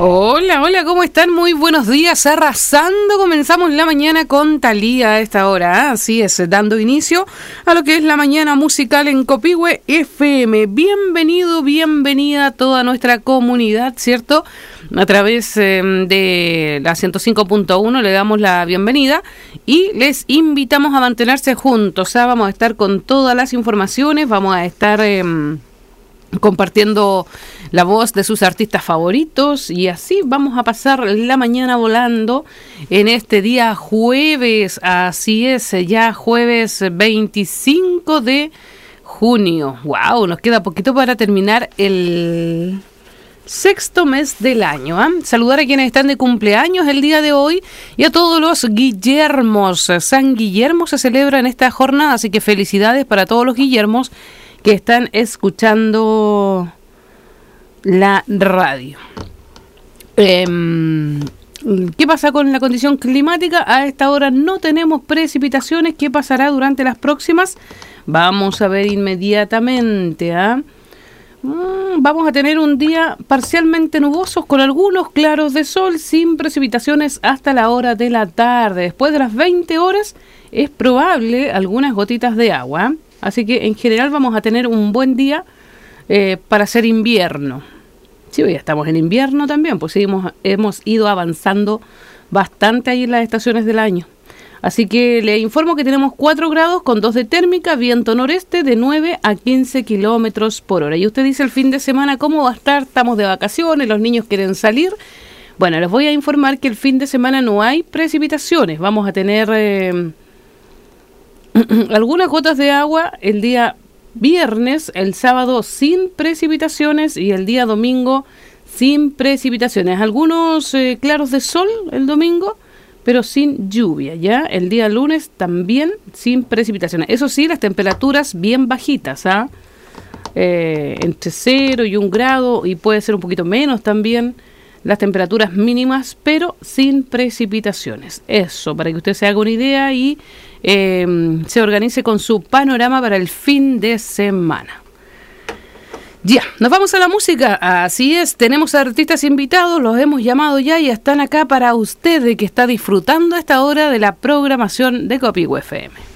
Hola, hola, ¿cómo están? Muy buenos días, arrasando. Comenzamos la mañana con Thalía a esta hora, así es, dando inicio a lo que es la mañana musical en Copihue FM. Bienvenido, bienvenida a toda nuestra comunidad, ¿cierto? A través de la 105.1 le damos la bienvenida y les invitamos a mantenerse juntos. Vamos a estar con todas las informaciones, vamos a estar compartiendo la voz de sus artistas favoritos y así vamos a pasar la mañana volando en este día jueves, así es, ya jueves 25 de junio. ¡Wow! Nos queda poquito para terminar el sexto mes del año. Saludar a quienes están de cumpleaños el día de hoy y a todos los Guillermos. San Guillermo se celebra en esta jornada, así que felicidades para todos los Guillermos que están escuchando la radio. ¿Qué pasa con la condición climática? A esta hora no tenemos precipitaciones. ¿Qué pasará durante las próximas? Vamos a ver inmediatamente. Vamos a tener un día parcialmente nuboso con algunos claros de sol sin precipitaciones hasta la hora de la tarde. Después de las 20 horas es probable algunas gotitas de agua. Así que en general vamos a tener un buen día para hacer invierno. Sí, hoy estamos en invierno también, pues sí, hemos ido avanzando bastante ahí en las estaciones del año. Así que le informo que tenemos 4 grados con 2 de térmica, viento noreste de 9 a 15 kilómetros por hora. Y usted dice el fin de semana, ¿cómo va a estar? Estamos de vacaciones, los niños quieren salir. Bueno, les voy a informar que el fin de semana no hay precipitaciones. Vamos a tener algunas gotas de agua el día viernes, el sábado sin precipitaciones y el día domingo sin precipitaciones. Algunos claros de sol el domingo, pero sin lluvia, ¿ya? El día lunes también sin precipitaciones. Eso sí, las temperaturas bien bajitas, entre 0 y 1 grado y puede ser un poquito menos también las temperaturas mínimas, pero sin precipitaciones. Eso, para que usted se haga una idea y se organice con su panorama para el fin de semana. Ya, nos vamos a la música. Así es, tenemos artistas invitados, los hemos llamado ya y están acá para usted que está disfrutando a esta hora de la programación de Copihue FM.